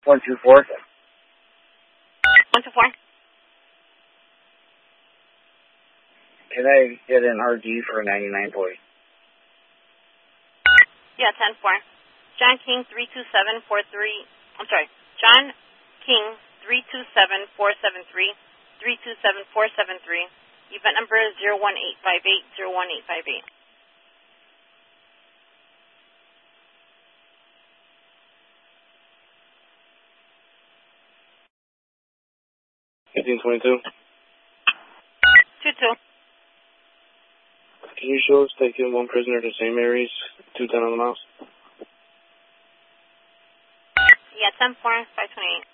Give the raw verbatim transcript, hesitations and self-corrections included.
One two four. One two four. Can I get an R D for a ninety-nine employee? Yeah, ten four. John King three two seven four three. I'm sorry. John King three two seven four seven three three two seven four seven three. Event number is zero one eight five eight zero one eight five eight. Fifteen twenty two. Two two. Can you show us taking one prisoner to Saint Mary's, two ten on the mouse? Yeah, ten four five twenty eight.